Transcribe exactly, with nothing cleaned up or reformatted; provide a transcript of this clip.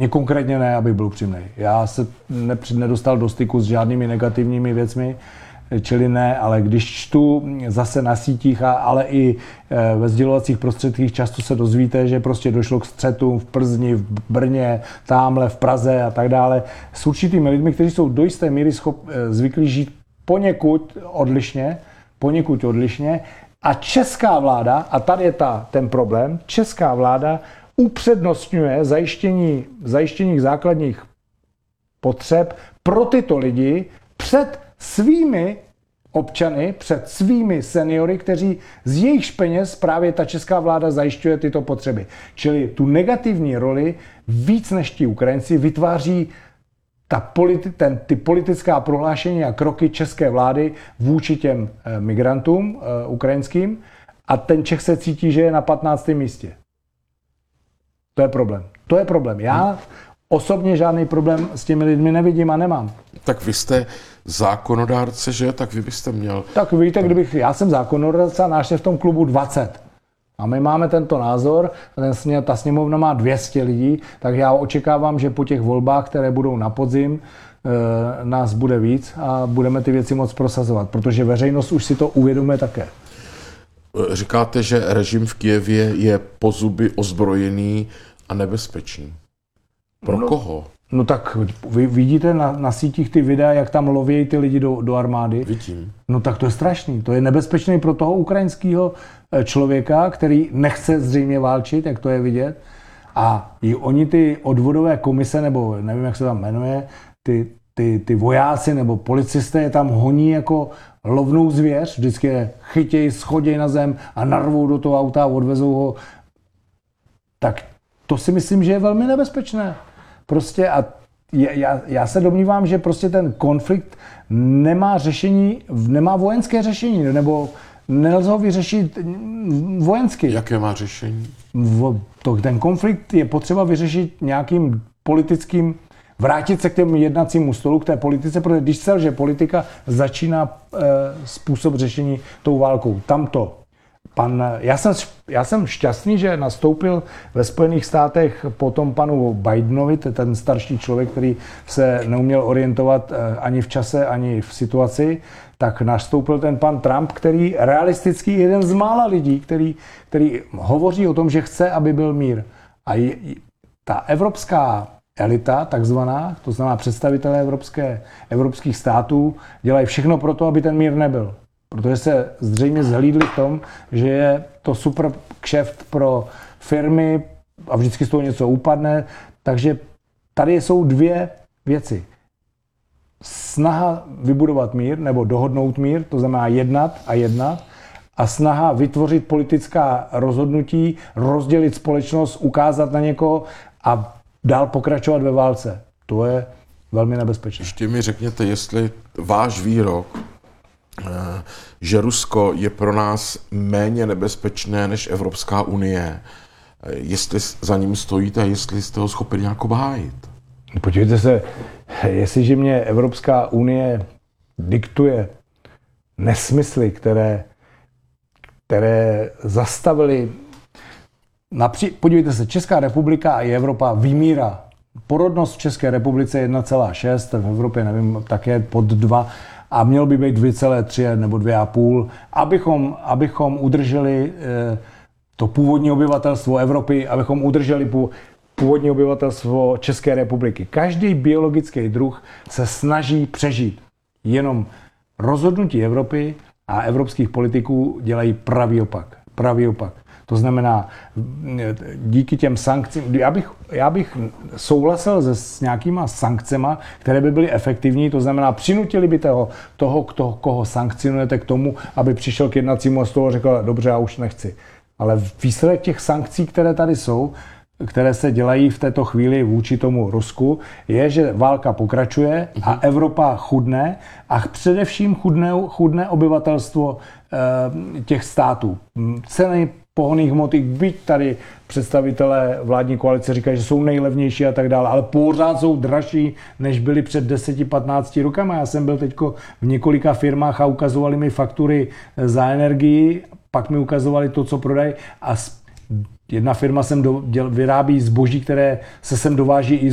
Mně konkrétně ne, abych byl upřímnej. Já se ne, nedostal do styku s žádnými negativními věcmi, čili ne, ale když čtu zase na sítích, a, ale i ve sdělovacích prostředcích často se dozvíte, že prostě došlo k střetům v Plzni, v Brně, támhle v Praze a tak dále s určitými lidmi, kteří jsou do jisté míry schop, zvyklí žít poněkud odlišně, poněkud odlišně a česká vláda, a tady je ta, ten problém, česká vláda upřednostňuje zajištění, zajištění základních potřeb pro tyto lidi před svými občany, před svými seniory, kteří z jejich peněz právě ta česká vláda zajišťuje tyto potřeby. Čili tu negativní roli víc než ti Ukrajinci vytváří ta politi- ten, ty politická prohlášení a kroky české vlády vůči těm eh, migrantům eh, ukrajinským a ten Čech se cítí, že je na patnáctém místě. To je problém. To je problém. Já osobně žádný problém s těmi lidmi nevidím a nemám. Tak vy jste zákonodárce, že? Tak vy byste měl... Tak víte, kdybych... Já jsem zákonodárce a náš je v tom klubu dvacet. A my máme tento názor, ten, ta sněmovna má dvě stě lidí, tak já očekávám, že po těch volbách, které budou na podzim, e, nás bude víc a budeme ty věci moc prosazovat, protože veřejnost už si to uvědomuje také. Říkáte, že režim v Kyjevě je po zuby ozbrojený a nebezpečný. Pro no, koho? No tak vy vidíte na, na sítích ty videa, jak tam lovějí ty lidi do, do armády. Vidím. No tak to je strašný. To je nebezpečný pro toho ukrajinského člověka, který nechce zřejmě válčit, jak to je vidět. A i oni ty odvodové komise, nebo nevím, jak se tam jmenuje, ty, ty, ty vojáci nebo policisté je tam honí jako lovnou zvěř. Vždycky je chytějí, schodějí na zem a narvou do toho auta a odvezou ho. Tak to si myslím, že je velmi nebezpečné. Prostě a já, já se domnívám, že prostě ten konflikt nemá řešení, nemá vojenské řešení, nebo nelze ho vyřešit vojensky. Jaké má řešení? To, ten konflikt je potřeba vyřešit nějakým politickým, vrátit se k těm jednacímu stolu, k té politice, protože když se že politika začíná e, způsob řešení tou válkou. Tamto. Pan, já, jsem, já jsem šťastný, že nastoupil ve Spojených státech po tom panu Bidenovi, ten starší člověk, který se neuměl orientovat ani v čase, ani v situaci, tak nastoupil ten pan Trump, který realisticky je jeden z mála lidí, který, který hovoří o tom, že chce, aby byl mír. A je, ta evropská elita, takzvaná, to znamená představitelé evropské, evropských států, dělají všechno pro to, aby ten mír nebyl. Protože se zřejmě zhlídli v tom, že je to super kšeft pro firmy a vždycky z toho něco upadne. Takže tady jsou dvě věci. Snaha vybudovat mír nebo dohodnout mír, to znamená jednat a jednat, a snaha vytvořit politická rozhodnutí, rozdělit společnost, ukázat na někoho a dál pokračovat ve válce. To je velmi nebezpečné. Ještě mi řekněte, jestli váš výrok, že Rusko je pro nás méně nebezpečné než Evropská unie, jestli za ním stojíte a jestli jste ho schopen nějak obhájit. Podívejte se, jestliže mě Evropská unie diktuje nesmysly, které, které zastavily, napří, podívejte se, Česká republika a i Evropa vymírá. Porodnost v České republice je jedna celá šest, v Evropě nevím, také pod dva, a mělo by být dvě celé tři nebo dvě a půl, abychom, abychom udrželi eh, to původní obyvatelstvo Evropy, abychom udrželi původní obyvatelstvo České republiky. Každý biologický druh se snaží přežít. Jenom rozhodnutí Evropy a evropských politiků dělají pravý opak. Pravý opak. To znamená, díky těm sankcím, já bych, já bych souhlasil se, s nějakýma sankcema, které by byly efektivní, to znamená, přinutili by toho, toho kdo, koho sankcionujete k tomu, aby přišel k jednacímu stolu a řekl, dobře, já už nechci. Ale výsledek těch sankcí, které tady jsou, které se dělají v této chvíli vůči tomu Rusku, je, že válka pokračuje a Evropa chudne a především chudne, chudne obyvatelstvo e, těch států. Ceny pohonných hmot, byť tady představitelé vládní koalice říkají, že jsou nejlevnější a tak dále, ale pořád jsou dražší, než byly před deseti patnácti rokama. Já jsem byl teďko v několika firmách a ukazovali mi faktury za energii, pak mi ukazovali to, co prodají, a jedna firma sem do, děl, vyrábí zboží, které se sem dováží i